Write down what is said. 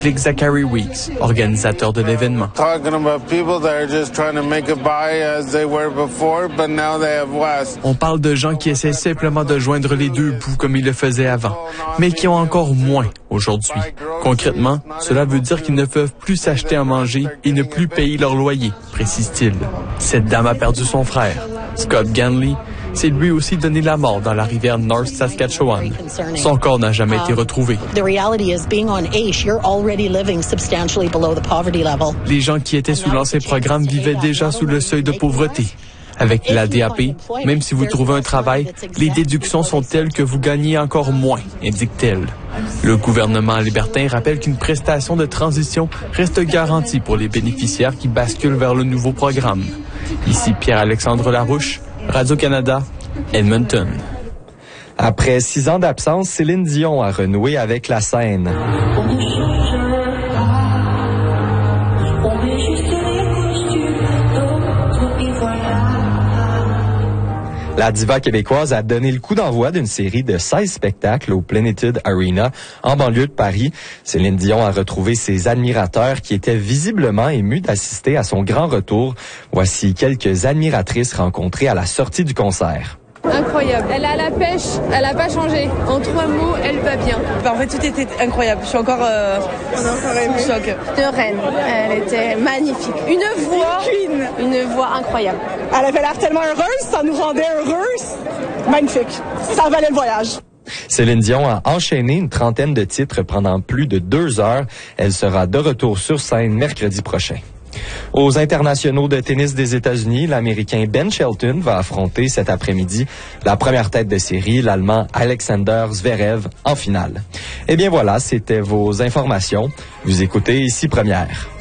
Zachary Weeks, organisateur de l'événement. On parle de gens qui essaient simplement de joindre les deux bouts comme ils le faisaient avant, mais qui ont encore moins aujourd'hui. Concrètement, cela veut dire qu'ils ne peuvent plus s'acheter à manger et ne plus payer leur loyer, précise-t-il. Cette dame a perdu son frère, Scott Ganley, s'est lui aussi donné la mort dans la rivière North Saskatchewan. Son corps n'a jamais été retrouvé. Les gens qui étaient sous l'ancien programme vivaient déjà sous le seuil de pauvreté. Avec la DAP, même si vous trouvez un travail, les déductions sont telles que vous gagnez encore moins, indique-t-elle. Le gouvernement libertin rappelle qu'une prestation de transition reste garantie pour les bénéficiaires qui basculent vers le nouveau programme. Ici Pierre-Alexandre Larouche, Radio-Canada, Edmonton. Après 6 ans d'absence, Céline Dion a renoué avec la scène. La diva québécoise a donné le coup d'envoi d'une série de 16 spectacles au Plenitude Arena, en banlieue de Paris. Céline Dion a retrouvé ses admirateurs qui étaient visiblement émus d'assister à son grand retour. Voici quelques admiratrices rencontrées à la sortie du concert. Incroyable. Elle a la pêche, elle n'a pas changé. En 3 mots, elle va bien. En fait, tout était incroyable. Je suis encore sous choc. De reine. Elle était magnifique. Une voix incroyable. Elle avait l'air tellement heureuse, ça nous rendait heureuses. Magnifique. Ça valait le voyage. Céline Dion a enchaîné une trentaine de titres pendant plus de 2 heures. Elle sera de retour sur scène mercredi prochain. Aux internationaux de tennis des États-Unis, l'Américain Ben Shelton va affronter cet après-midi la première tête de série, l'Allemand Alexander Zverev, en finale. Eh bien voilà, c'était vos informations. Vous écoutez Ici Première.